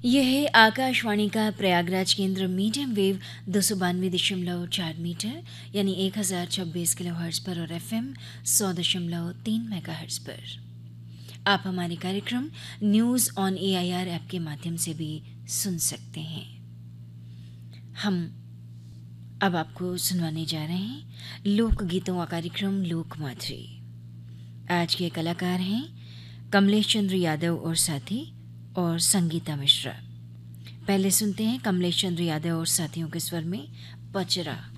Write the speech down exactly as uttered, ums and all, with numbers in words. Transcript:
यह है आकाशवाणी का प्रयागराज केंद्र मीडियम वेव दो सौ बानवे दशमलव चार मीटर यानी एक हज़ार छब्बीस किलो हर्ट्ज पर और एफ एम सौ दशमलव तीन मेगा हर्ट्ज पर। आप हमारे कार्यक्रम news on A I R app के माध्यम से भी सुन सकते हैं। हम अब आपको सुनवाने जा रहे हैं लोकगीतों का कार्यक्रम लोक माधुरी। आज के कलाकार हैं कमलेश चंद्र यादव और साथी और संगीता मिश्रा। पहले सुनते हैं कमलेश चंद्र यादव और साथियों के स्वर में पचरा।